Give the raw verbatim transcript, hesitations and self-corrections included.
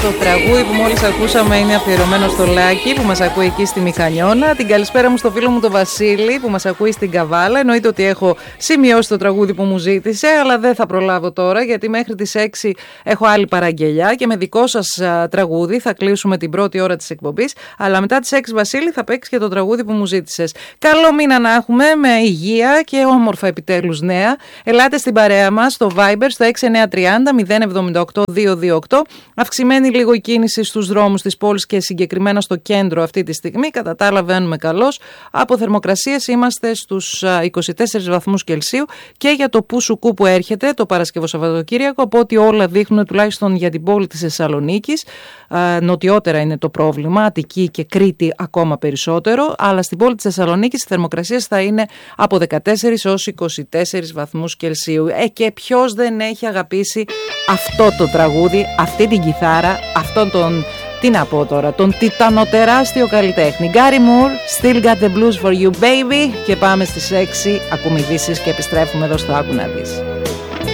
Το τραγούδι που μόλις ακούσαμε είναι αφιερωμένο στο Λάκη που μας ακούει εκεί στη Μηχανιώνα. Την καλησπέρα μου στο φίλο μου τον Βασίλη που μας ακούει στην Καβάλα. Εννοείται ότι έχω σημειώσει το τραγούδι που μου ζήτησε, αλλά δεν θα προλάβω τώρα γιατί μέχρι τις έξι έχω άλλη παραγγελιά και με δικό σας α, τραγούδι θα κλείσουμε την πρώτη ώρα της εκπομπής. Αλλά μετά τις έξι, Βασίλη, θα παίξει και το τραγούδι που μου ζήτησες. Καλό μήνα να έχουμε, με υγεία και όμορφα επιτέλους νέα. Ελάτε στην παρέα μας στο Viber στο έξι εννιά τρία μηδέν μηδέν εβδομήντα οκτώ δύο δύο οκτώ. Αυξημένη λίγο η κίνηση στους δρόμους της πόλης και συγκεκριμένα στο κέντρο αυτή τη στιγμή. Κατά τα άλλα βαίνουμε καλώς. Από θερμοκρασίες είμαστε στους είκοσι τέσσερις βαθμούς Κελσίου και για το Πουσουκού που έρχεται το Παρασκευό Σαββατοκύριακο, από ό,τι όλα δείχνουν τουλάχιστον για την πόλη της Θεσσαλονίκης. Νοτιότερα είναι το πρόβλημα, Αττική και Κρήτη ακόμα περισσότερο, αλλά στην πόλη της Θεσσαλονίκης οι θερμοκρασίες θα είναι από δεκατέσσερις έως είκοσι τέσσερις βαθμούς Κελσίου. Ε, και ποιος δεν έχει αγαπήσει αυτό το τραγούδι, αυτή την κιθάρα, αυτόν τον, τι να πω τώρα, τον τιτανοτεράστιο καλλιτέχνη. Gary Moore, Still Got the Blues for You Baby. Και πάμε στις έξι, ακούμε ειδήσεις και επιστρέφουμε εδώ στο Άκου να δεις.